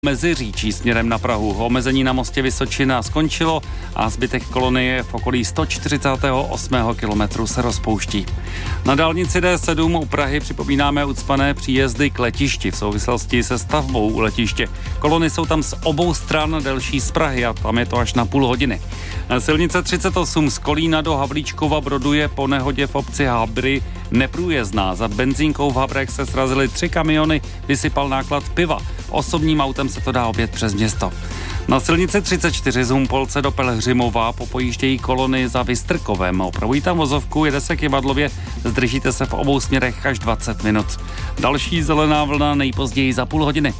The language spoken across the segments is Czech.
Meziříčí směrem na Prahu. Omezení na mostě Vysočina skončilo a zbytek kolonie v okolí 148. kilometru se rozpouští. Na dálnici D7 u Prahy připomínáme ucpané příjezdy k letišti v souvislosti se stavbou u letiště. Kolony jsou tam z obou stran delší z Prahy a tam je to až na půl hodiny. Silnice 38 z Kolína do Havlíčkova Brodu je po nehodě v obci Habry neprůjezdná. Za benzínkou v Habrech se srazily 3 kamiony, vysypal náklad piva. Osobním autem se to dá objet přes město. Na silnici 34 z Humpolce do Pelhřimova popojíždějí kolony za Vystrkovem. Opravují tam vozovku, jede se k Jivadlově, zdržíte se v obou směrech až 20 minut. Další zelená vlna nejpozději za půl hodiny.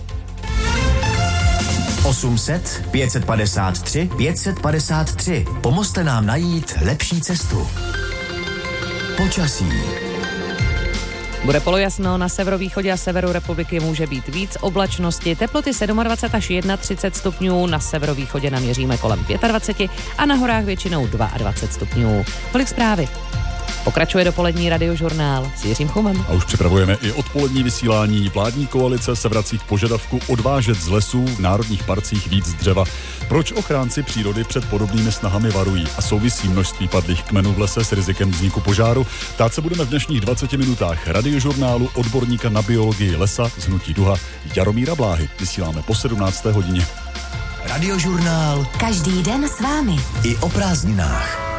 800 553 553. Pomozte nám najít lepší cestu. Počasí. Bude polojasno, na severovýchodě a severu republiky může být víc oblačnosti, teploty 27 až 31 stupňů, na severovýchodě naměříme kolem 25 a na horách většinou 22 stupňů. Tolik zprávy. Pokračuje dopolední radiožurnál s Jiřím Chumem. A už připravujeme i odpolední vysílání. Vládní koalice se vrací k požadavku odvážet z lesů v národních parcích víc dřeva. Proč ochránci přírody před podobnými snahami varují a souvisí množství padlých kmenů v lese s rizikem vzniku požáru? Ptát se budeme v dnešních 20 minutách radiožurnálu odborníka na biologii lesa z Hnutí Duha Jaromíra Bláhy. Vysíláme po 17. hodině. Radiožurnál. Každý den s vámi. I o prázdninách.